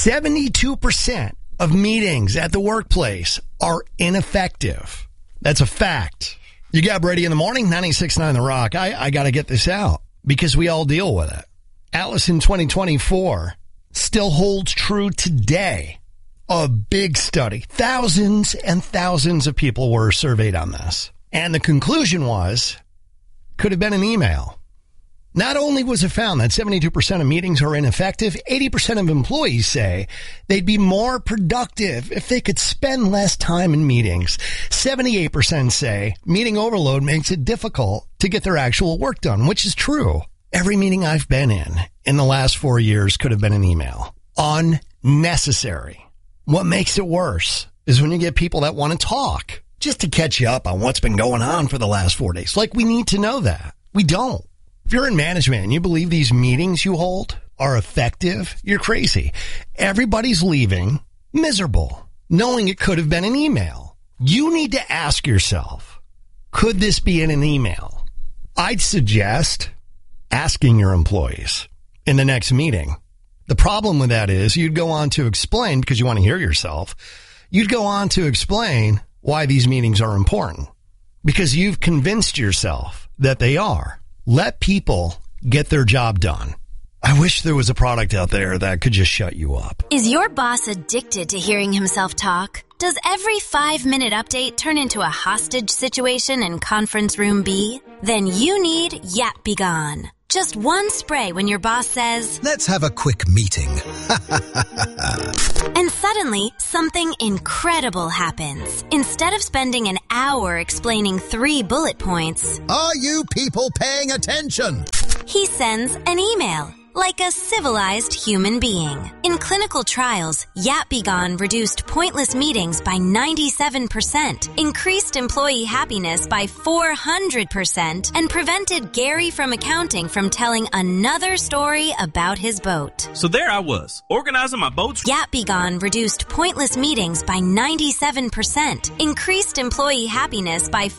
72% of meetings at the workplace are ineffective. That's a fact. You got Brady in the morning, 96.9 The Rock. I got to get this out because we all deal with it. Atlas in 2024 still holds true today. A big study. Thousands and thousands of people were surveyed on this. And the conclusion was, could have been an email. Not only was it found that 72% of meetings are ineffective, 80% of employees say they'd be more productive if they could spend less time in meetings. 78% say meeting overload makes it difficult to get their actual work done, which is true. Every meeting I've been in the last 4 years could have been an email. Unnecessary. What makes it worse is when you get people that want to talk just to catch you up on what's been going on for the last 4 days. Like, we need to know that. We don't. If you're in management and you believe these meetings you hold are effective, you're crazy. Everybody's leaving miserable, knowing it could have been an email. You need to ask yourself, could this be in an email? I'd suggest asking your employees in the next meeting. The problem with that is you'd go on to explain, because you want to hear yourself, you'd go on to explain why these meetings are important, because you've convinced yourself that they are. Let people get their job done. I wish there was a product out there that could just shut you up. Is your boss addicted to hearing himself talk? Does every 5-minute update turn into a hostage situation in conference room B? Then you need Yap Be Gone. Just one spray when your boss says, "Let's have a quick meeting." And suddenly, something incredible happens. Instead of spending an hour explaining 3 bullet points, "Are you people paying attention?" he sends an email. Like a civilized human being. In clinical trials, Yap Be Gone reduced pointless meetings by 97%, increased employee happiness by 400%, and prevented Gary from accounting from telling another story about his boat. So there I was, organizing my boats. Yap Be Gone reduced pointless meetings by 97%, increased employee happiness by